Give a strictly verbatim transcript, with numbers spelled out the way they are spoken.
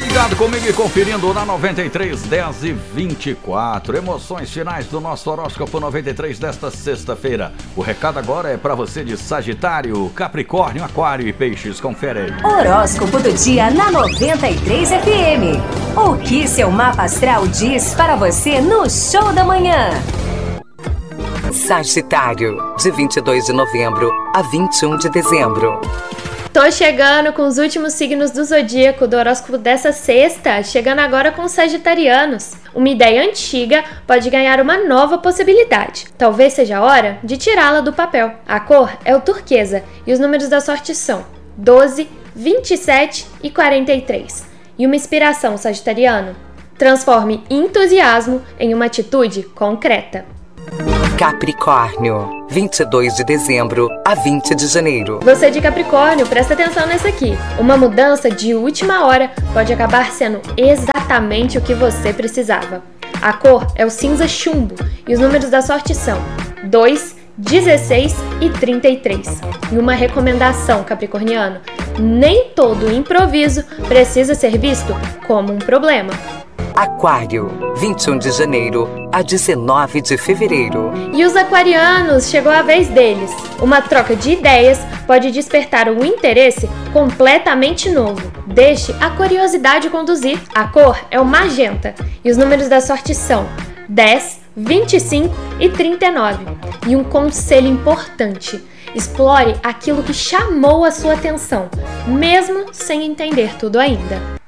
Ligado comigo e conferindo na noventa e três, dez e vinte e quatro. Emoções finais do nosso horóscopo noventa e três desta sexta-feira. O recado agora é para você de Sagitário, Capricórnio, Aquário e Peixes. Confere aí. Horóscopo do dia na noventa e três F M. O que seu mapa astral diz para você no Show da Manhã? Sagitário, de vinte e dois de novembro a vinte e um de dezembro. Tô chegando com os últimos signos do zodíaco do horóscopo dessa sexta, chegando agora com os sagitarianos. Uma ideia antiga pode ganhar uma nova possibilidade. Talvez seja a hora de tirá-la do papel. A cor é o turquesa e os números da sorte são doze, vinte e sete e quarenta e três. E uma inspiração, sagitariano: transforme entusiasmo em uma atitude concreta. Capricórnio, vinte e dois de dezembro a vinte de janeiro. Você de Capricórnio, presta atenção nessa aqui. Uma mudança de última hora pode acabar sendo exatamente o que você precisava. A cor é o cinza chumbo e os números da sorte são dois, dezesseis e trinta e três. E uma recomendação, capricorniano: nem todo improviso precisa ser visto como um problema. Aquário, vinte e um de janeiro a dezenove de fevereiro. E os aquarianos, chegou a vez deles. Uma troca de ideias pode despertar um interesse completamente novo. Deixe a curiosidade conduzir. A cor é o magenta e os números da sorte são dez, vinte e cinco e trinta e nove. E um conselho importante: explore aquilo que chamou a sua atenção, mesmo sem entender tudo ainda.